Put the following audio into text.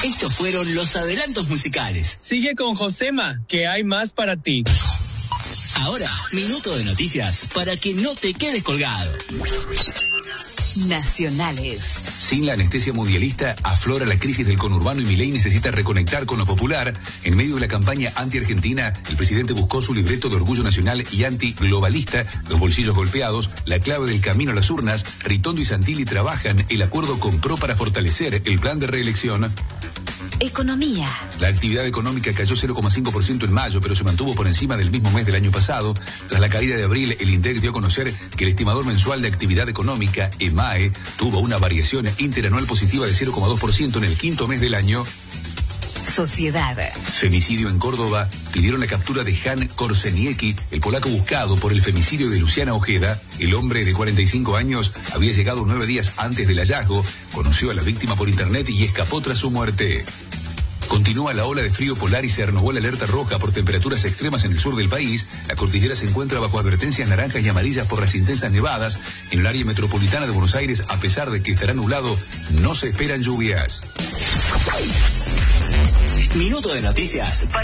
Estos fueron los adelantos musicales. Sigue con Josema, que hay más para ti. Ahora, minuto de noticias para que no te quedes colgado. Nacionales. Sin la anestesia mundialista, aflora la crisis del conurbano y Milei necesita reconectar con lo popular. En medio de la campaña anti-argentina, el presidente buscó su libreto de orgullo nacional y antiglobalista, los bolsillos golpeados, la clave del camino a las urnas. Ritondo y Santilli trabajan el acuerdo con PRO para fortalecer el plan de reelección. Economía. La actividad económica cayó 0,5% en mayo, pero se mantuvo por encima del mismo mes del año pasado. Tras la caída de abril, el INDEC dio a conocer que el estimador mensual de actividad económica, EMAE, tuvo una variación interanual positiva de 0,2% en el quinto mes del año. Sociedad. Femicidio en Córdoba. Pidieron la captura de Jan Korseniecki, el polaco buscado por el femicidio de Luciana Ojeda. El hombre de 45 años había llegado 9 días antes del hallazgo, conoció a la víctima por internet y escapó tras su muerte. Continúa la ola de frío polar y se renovó la alerta roja por temperaturas extremas en el sur del país. La cordillera se encuentra bajo advertencias naranjas y amarillas por las intensas nevadas. En el área metropolitana de Buenos Aires, a pesar de que estará nublado, no se esperan lluvias. Minuto de noticias.